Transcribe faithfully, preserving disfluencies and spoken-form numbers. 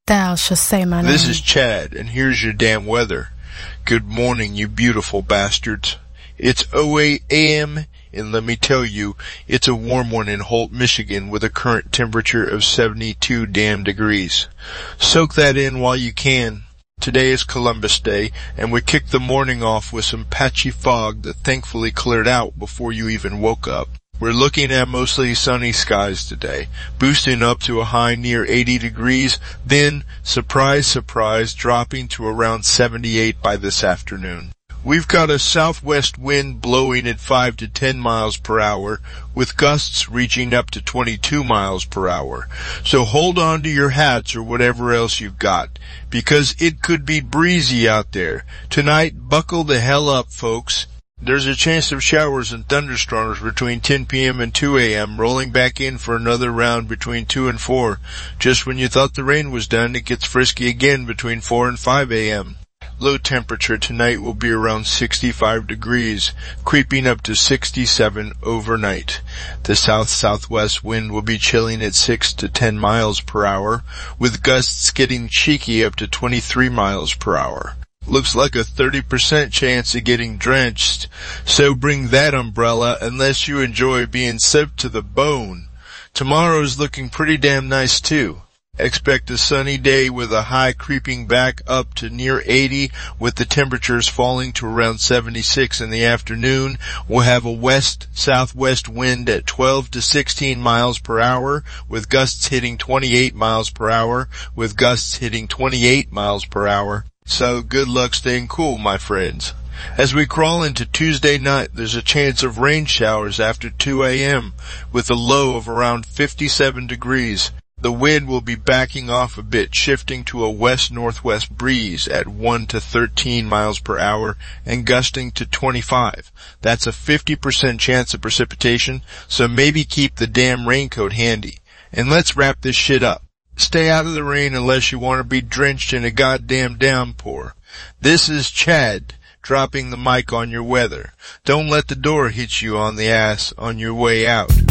Thou shalt say my name. This is Chad, and here's your damn weather. Good morning, you beautiful bastards. It's oh eight a.m., and let me tell you, it's a warm one in Holt, Michigan, with a current temperature of seventy-two damn degrees. Soak that in while you can. Today is Columbus Day, and we kicked the morning off with some patchy fog that thankfully cleared out before you even woke up. We're looking at mostly sunny skies today, boosting up to a high near eighty degrees, then, surprise, surprise, dropping to around seventy-eight by this afternoon. We've got a southwest wind blowing at five to ten miles per hour, with gusts reaching up to twenty-two miles per hour. So hold on to your hats or whatever else you've got, because it could be breezy out there. Tonight, buckle the hell up, folks. There's a chance of showers and thunderstorms between ten p.m. and two a.m., rolling back in for another round between two and four. Just when you thought the rain was done, it gets frisky again between four and five a.m. Low temperature tonight will be around sixty-five degrees, creeping up to sixty-seven overnight. The south-southwest wind will be chilling at six to ten miles per hour, with gusts getting cheeky up to twenty-three miles per hour. Looks like a thirty percent chance of getting drenched, so bring that umbrella unless you enjoy being soaked to the bone. Tomorrow's looking pretty damn nice too. Expect a sunny day with a high creeping back up to near eighty, with the temperatures falling to around seventy-six in the afternoon. We'll have a west-southwest wind at twelve to sixteen miles per hour, with gusts hitting twenty-eight miles per hour, with gusts hitting twenty-eight miles per hour. So good luck staying cool, my friends. As we crawl into Tuesday night, there's a chance of rain showers after two a.m., with a low of around fifty-seven degrees. The wind will be backing off a bit, shifting to a west-northwest breeze at one to thirteen miles per hour and gusting to twenty-five. That's a fifty percent chance of precipitation, so maybe keep the damn raincoat handy. And let's wrap this shit up. Stay out of the rain unless you want to be drenched in a goddamn downpour. This is Chad, dropping the mic on your weather. Don't let the door hit you on the ass on your way out.